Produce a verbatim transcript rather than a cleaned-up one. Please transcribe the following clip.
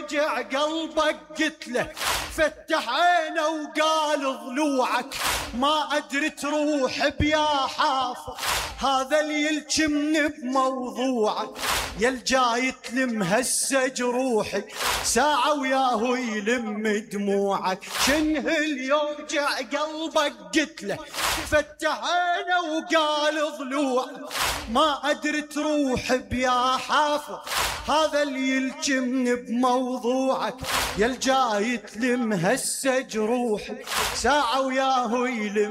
يوجع قلبك قلت له فتح عينه وقال ضلوعك ما أدري تروح بيا حافظ هذا اللي يلجمني بموضوعك يا الجاي تلم هسه جروحي ساعة وياه يلم دموعك شنه اللي يوجع قلبك قلت له فتح عينه وقال ضلوعك ما أدري تروح بيا حافظ هذا اللي يلجمني بموضوعك يا الجاي تلم هسه جروحي ساعة وياه يلم